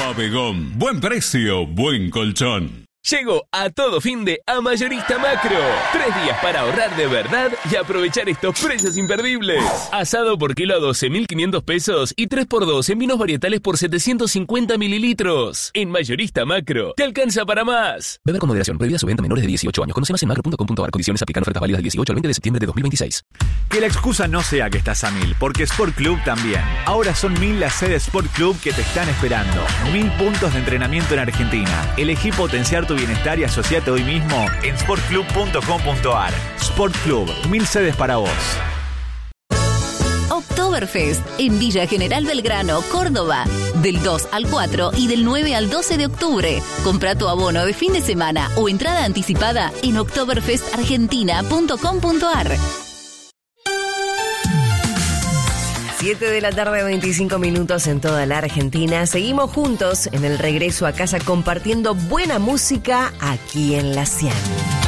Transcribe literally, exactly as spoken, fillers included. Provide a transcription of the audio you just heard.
Bodegón. Buen precio, buen colchón. Llegó a todo fin de a Mayorista Macro. Tres días para ahorrar de verdad y aprovechar estos precios imperdibles. Asado por kilo a doce mil quinientos pesos y tres por dos en vinos varietales por setecientos cincuenta mililitros. En Mayorista Macro, te alcanza para más. Beber con moderación. Prohibida su venta a menores de dieciocho años. Conoce más en macro punto com punto a r. Condiciones aplican. Ofertas válidas del dieciocho al veinte de septiembre de dos mil veintiséis. Que la excusa no sea que estás a mil, porque Sport Club también. Ahora son mil las sedes Sport Club que te están esperando. Mil puntos de entrenamiento en Argentina. Elegí potenciar tu bienestar y asociate hoy mismo en sport club punto com punto a r. Sport Club, mil sedes para vos. Oktoberfest en Villa General Belgrano, Córdoba, del dos al cuatro y del nueve al doce de octubre. Compra tu abono de fin de semana o entrada anticipada en oktoberfest argentina punto com punto a r. siete de la tarde, veinticinco minutos en toda la Argentina. Seguimos juntos en el regreso a casa compartiendo buena música aquí en La Cian.